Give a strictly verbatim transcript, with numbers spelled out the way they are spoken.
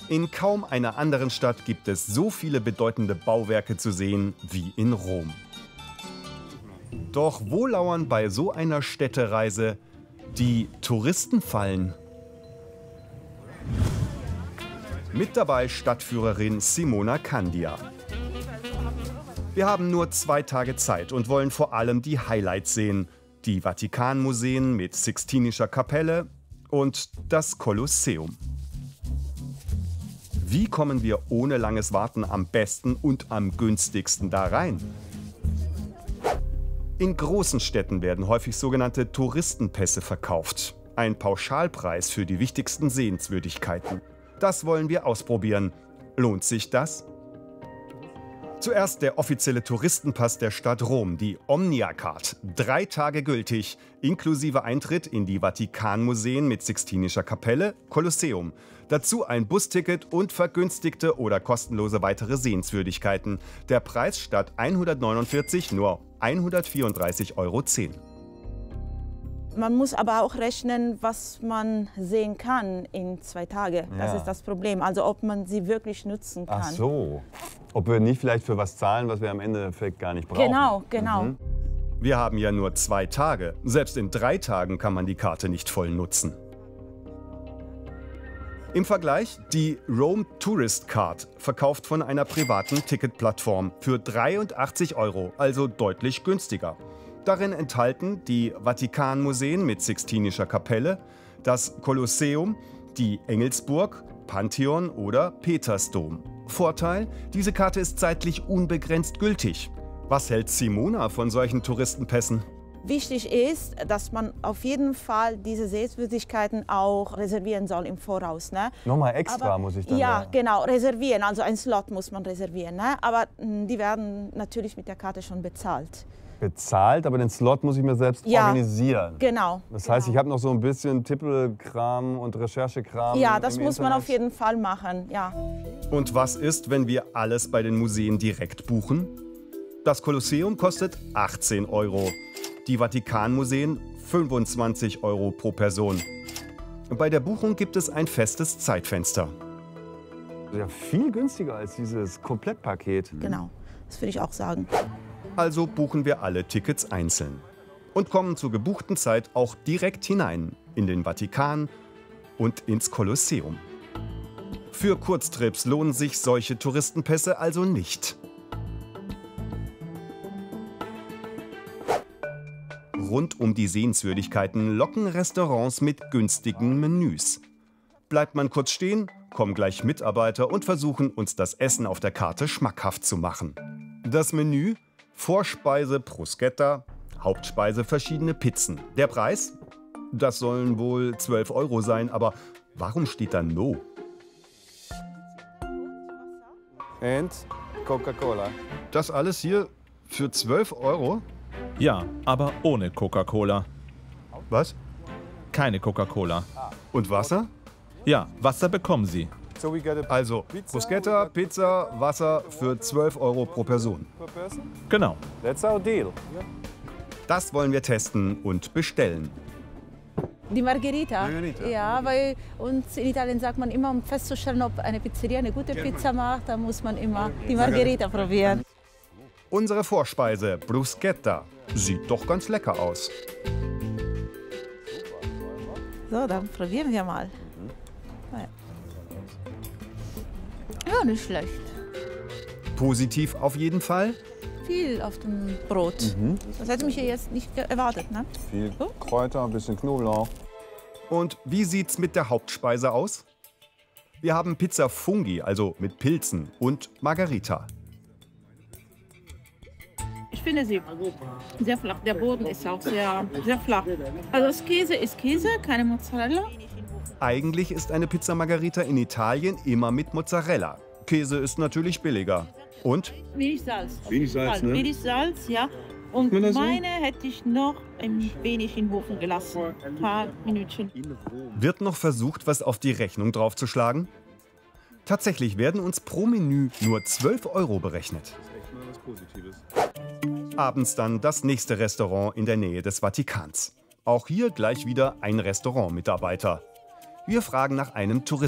In kaum einer anderen Stadt gibt es so viele bedeutende Bauwerke zu sehen wie in Rom. Doch wo lauern bei so einer Städtereise die Touristenfallen? Mit dabei Stadtführerin Simona Candia. Wir haben nur zwei Tage Zeit und wollen vor allem die Highlights sehen. Die Vatikanmuseen mit Sixtinischer Kapelle und das Kolosseum. Wie kommen wir ohne langes Warten am besten und am günstigsten da rein? In großen Städten werden häufig sogenannte Touristenpässe verkauft. Ein Pauschalpreis für die wichtigsten Sehenswürdigkeiten. Das wollen wir ausprobieren. Lohnt sich das? Zuerst der offizielle Touristenpass der Stadt Rom, die Omnia-Card. Drei Tage gültig, inklusive Eintritt in die Vatikanmuseen mit Sixtinischer Kapelle, Kolosseum. Dazu ein Busticket und vergünstigte oder kostenlose weitere Sehenswürdigkeiten. Der Preis statt hundertneunundvierzig nur hundertvierunddreißig Euro zehn. Man muss aber auch rechnen, was man sehen kann in zwei Tagen. Das Ja. ist das Problem. Also ob man sie wirklich nutzen kann. Ach so. Ob wir nicht vielleicht für was zahlen, was wir am Endeffekt gar nicht brauchen. Genau, genau. Mhm. Wir haben ja nur zwei Tage. Selbst in drei Tagen kann man die Karte nicht voll nutzen. Im Vergleich die Rome Tourist Card, verkauft von einer privaten Ticketplattform für dreiundachtzig Euro, also deutlich günstiger. Darin enthalten die Vatikanmuseen mit Sixtinischer Kapelle, das Kolosseum, die Engelsburg, Pantheon oder Petersdom. Vorteil: Diese Karte ist zeitlich unbegrenzt gültig. Was hält Simona von solchen Touristenpässen? Wichtig ist, dass man auf jeden Fall diese Sehenswürdigkeiten auch reservieren soll im Voraus. Ne? Nochmal extra Aber, muss ich dann Ja, da. genau, reservieren. Also ein Slot muss man reservieren. Ne? Aber mh, die werden natürlich mit der Karte schon bezahlt. Bezahlt, aber den Slot muss ich mir selbst Ja, organisieren. Genau. Das heißt, genau. ich habe noch so ein bisschen Tippelkram und Recherchekram. Ja, das im muss man Internet. auf jeden Fall machen. Ja. Und was ist, wenn wir alles bei den Museen direkt buchen? Das Kolosseum kostet achtzehn Euro, die Vatikanmuseen fünfundzwanzig Euro pro Person. Bei der Buchung gibt es ein festes Zeitfenster. Ja, viel günstiger als dieses Komplettpaket. Genau, das würde ich auch sagen. Also buchen wir alle Tickets einzeln und kommen zur gebuchten Zeit auch direkt hinein in den Vatikan und ins Kolosseum. Für Kurztrips lohnen sich solche Touristenpässe also nicht. Rund um die Sehenswürdigkeiten locken Restaurants mit günstigen Menüs. Bleibt man kurz stehen, kommen gleich Mitarbeiter und versuchen, uns das Essen auf der Karte schmackhaft zu machen. Das Menü: Vorspeise Bruschetta, Hauptspeise verschiedene Pizzen. Der Preis? Das sollen wohl zwölf Euro sein, aber warum steht da No? Und Coca-Cola. Das alles hier für zwölf Euro? Ja, aber ohne Coca-Cola. Was? Keine Coca-Cola. Und Wasser? Ja, Wasser bekommen Sie. So we get a Also Bruschetta, Pizza, Wasser für zwölf Euro pro Person. per person? Genau. That's our deal. Das wollen wir testen und bestellen. Die Margherita. Margherita. Ja, weil uns in Italien sagt man immer, um festzustellen, ob eine Pizzeria eine gute Pizza macht, da muss man immer die Margherita probieren. Unsere Vorspeise, Bruschetta, sieht doch ganz lecker aus. So, dann probieren wir mal. Ja, nicht schlecht. Positiv auf jeden Fall. Viel auf dem Brot. Das hätte mich hier jetzt nicht ge- erwartet, ne? Viel Kräuter, ein bisschen Knoblauch. Und wie sieht's mit der Hauptspeise aus? Wir haben Pizza Fungi, also mit Pilzen, und Margherita. Ich finde sie sehr flach. Der Boden ist auch sehr, sehr flach. Also das Käse ist Käse, keine Mozzarella. Eigentlich ist eine Pizza Margherita in Italien immer mit Mozzarella. Käse ist natürlich billiger. Und Wenig Salz. Wenig Salz, ne? Wenig Salz, ja. Und man das so? meine hätte ich noch ein wenig in den Ofen gelassen. Ein paar Minütchen. wird noch versucht, was auf die Rechnung draufzuschlagen? Tatsächlich werden uns pro Menü nur zwölf Euro berechnet. Abends dann das nächste Restaurant in der Nähe des Vatikans. Auch hier gleich wieder ein Restaurantmitarbeiter. Wir fragen nach einem Touristen.